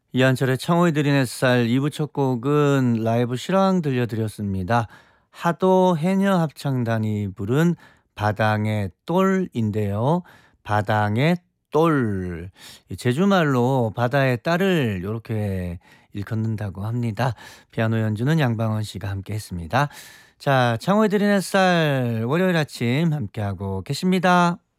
이한철의 청호의 들인 햇살 2부 첫 곡은 라이브 실황 들려드렸습니다. 하도 해녀 합창단이 부른 바당의 똘인데요. 바당의 똘. 이 제주말로 바다의 딸을 이렇게 일컫는다고 합니다. 피아노 연주는 양방원 씨가 함께 했습니다. 자, 청호의 들인 햇살 월요일 아침 함께하고 계십니다.